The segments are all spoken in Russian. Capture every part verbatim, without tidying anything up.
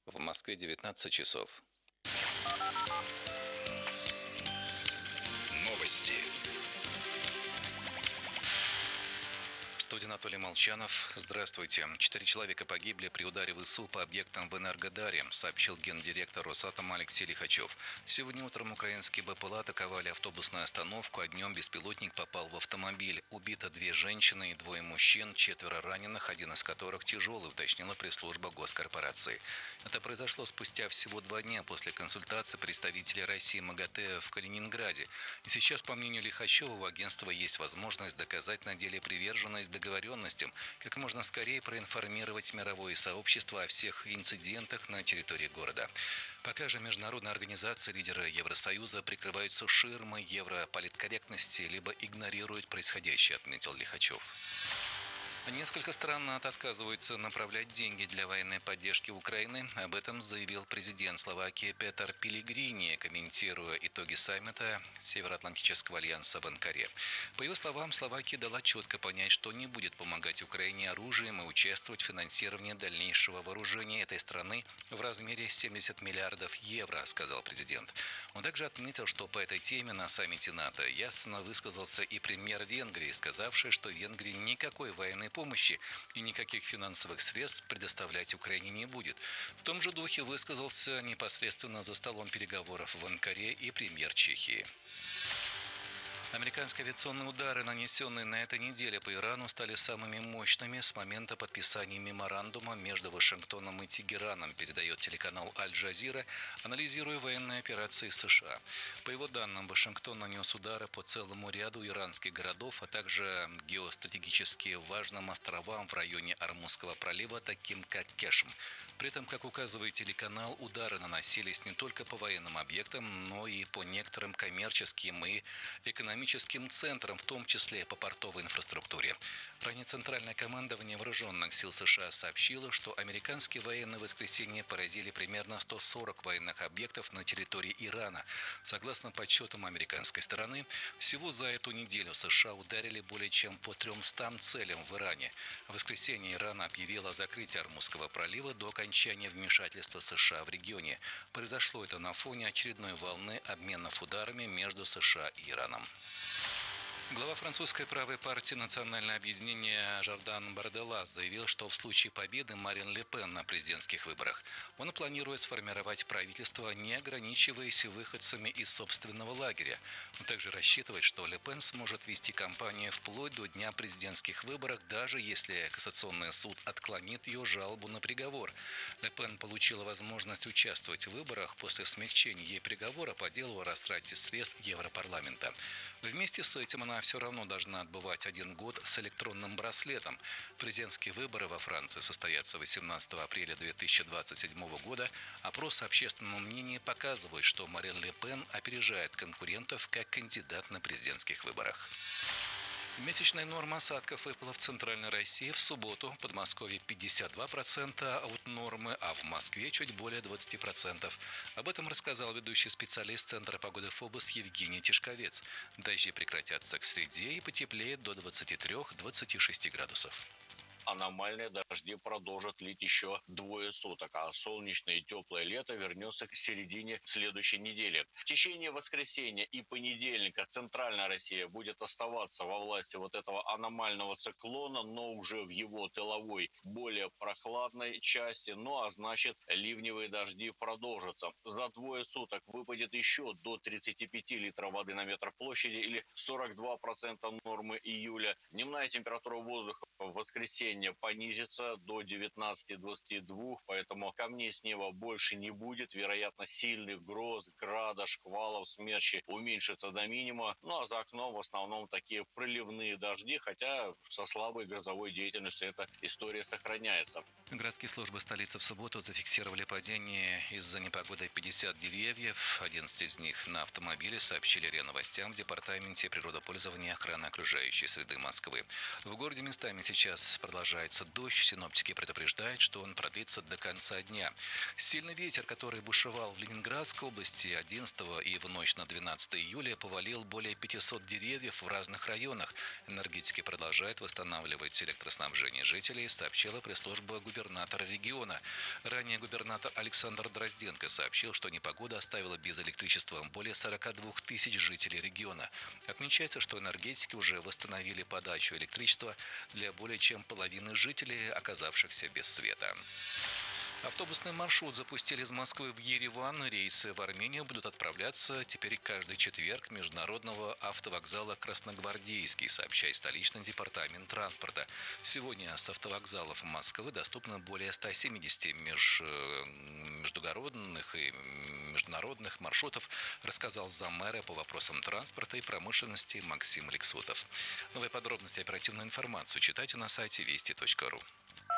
В Москве девятнадцать часов. Новости. В студии Анатолий Молчанов. Здравствуйте. Четыре человека погибли при ударе ВСУ по объектам в Энергодаре, сообщил гендиректор Росатома Алексей Лихачев. Сегодня утром украинские БПЛА атаковали автобусную остановку, а днем беспилотник попал в автомобиль. Убито две женщины и двое мужчин, четверо раненых, один из которых тяжелый, уточнила пресс-служба госкорпорации. Это произошло спустя всего два дня после консультации представителей России МАГАТЭ в Калининграде. И сейчас, по мнению Лихачева, у агентства есть возможность доказать на деле приверженность договоренностям, как можно скорее проинформировать мировое сообщество о всех инцидентах на территории города. Пока же международные организации, лидеры Евросоюза прикрываются ширмой европолиткорректности, либо игнорируют происходящее, отметил Лихачев. Несколько стран отказываются направлять деньги для военной поддержки Украины. Об этом заявил президент Словакии Петер Пелегрини, комментируя итоги саммита Североатлантического альянса в Анкаре. По его словам, Словакия дала четко понять, что не будет помогать Украине оружием и участвовать в финансировании дальнейшего вооружения этой страны в размере семьдесят миллиардов евро, сказал президент. Он также отметил, что по этой теме на саммите НАТО ясно высказался и премьер Венгрии, сказавший, что Венгрия никакой военной помощи и никаких финансовых средств предоставлять Украине не будет. В том же духе высказался непосредственно за столом переговоров в Анкаре и премьер Чехии. Американские авиационные удары, нанесенные на этой неделе по Ирану, стали самыми мощными с момента подписания меморандума между Вашингтоном и Тегераном, передает телеканал Аль-Джазира, анализируя военные операции США. По его данным, Вашингтон нанес удары по целому ряду иранских городов, а также геостратегически важным островам в районе Ормузского пролива, таким как Кешм. При этом, как указывает телеканал, удары наносились не только по военным объектам, но и по некоторым коммерческим и экономическим центрам, в том числе по портовой инфраструктуре. Ранее Центральное командование вооруженных сил США сообщило, что американские военные в воскресенье поразили примерно сто сорок военных объектов на территории Ирана. Согласно подсчетам американской стороны, всего за эту неделю США ударили более чем по трёмстам целям в Иране. В воскресенье Иран объявил о закрытии Ормузского пролива до окончания вмешательства США в регионе. Произошло это на фоне очередной волны обменов ударами между США и Ираном. Глава французской правой партии «Национальное объединение» Жордан Бардella заявил, что в случае победы Марин Ле Пен на президентских выборах он планирует сформировать правительство, не ограничиваясь выходцами из собственного лагеря. Он также рассчитывает, что Ле Пен сможет вести кампанию вплоть до дня президентских выборов, даже если Кассационный суд отклонит ее жалобу на приговор. Ле Пен получила возможность участвовать в выборах после смягчения ей приговора по делу о растрате средств Европарламента. Вместе с этим она все равно должна отбывать один год с электронным браслетом. Президентские выборы во Франции состоятся восемнадцатого апреля две тысячи двадцать седьмого года. Опросы общественного мнения показывают, что Марин Ле Пен опережает конкурентов как кандидат на президентских выборах. Месячная норма осадков выпала в Центральной России в субботу. В Подмосковье пятьдесят два процента от нормы, а в Москве чуть более двадцать процентов. Об этом рассказал ведущий специалист Центра погоды ФОБОС Евгений Тишковец. Дожди прекратятся к среде и потеплеет до двадцати трёх — двадцати шести градусов. Аномальные дожди продолжат лить еще двое суток, а солнечное и теплое лето вернется к середине следующей недели. В течение воскресенья и понедельника Центральная Россия будет оставаться во власти вот этого аномального циклона, но уже в его тыловой, более прохладной части, ну а значит ливневые дожди продолжатся. За двое суток выпадет еще до тридцати пяти литров воды на метр площади или сорок два процента нормы июля. Дневная температура воздуха в воскресенье понизится до девятнадцати — двадцати двух, поэтому камней с неба больше не будет. Вероятно, сильных гроз, града, шквалов, смерчей уменьшится до минимума. Ну а за окном в основном такие проливные дожди, хотя со слабой грозовой деятельностью эта история сохраняется. Городские службы столицы в субботу зафиксировали падение из-за непогоды пятьдесят деревьев. одиннадцать из них на автомобиле, сообщили РИА Новостям в Департаменте природопользования и охраны окружающей среды Москвы. В городе местами сейчас продолжается продолжается дождь. Синоптики предупреждают, что он продлится до конца дня. Сильный ветер, который бушевал в Ленинградской области одиннадцатого и в ночь на двенадцатое июля, повалил более пятисот деревьев в разных районах. Энергетики продолжают восстанавливать электроснабжение жителей, сообщила пресс-служба губернатора региона. Ранее губернатор Александр Дрозденко сообщил, что непогода оставила без электричества более сорока двух тысяч жителей региона. Отмечается, что энергетики уже восстановили подачу электричества для более чем половины жителей, оказавшихся без света. Автобусный маршрут запустили из Москвы в Ереван. Рейсы в Армению будут отправляться теперь каждый четверг с международного автовокзала «Красногвардейский», сообщает столичный департамент транспорта. Сегодня с автовокзалов Москвы доступно более ста семидесяти меж... междугородных и международных маршрутов, рассказал заммэра по вопросам транспорта и промышленности Максим Лексутов. Новые подробности и оперативную информацию читайте на сайте вести точка ру.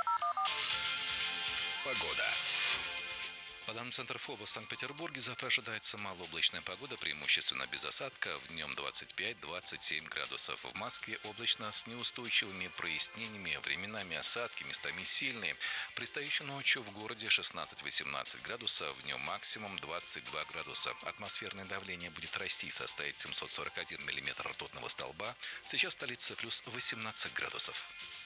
Погода. По данным Центра ФОБОС в Санкт-Петербурге, завтра ожидается малооблачная погода, преимущественно без осадков. Днем двадцать пять - двадцать семь градусов. В Москве облачно с неустойчивыми прояснениями, временами осадки, местами сильные. Предстоящей ночью в городе шестнадцать - восемнадцать градусов, днем максимум двадцать два градуса. Атмосферное давление будет расти и составить семьсот сорок один миллиметр ртутного столба. Сейчас в столице плюс восемнадцать градусов.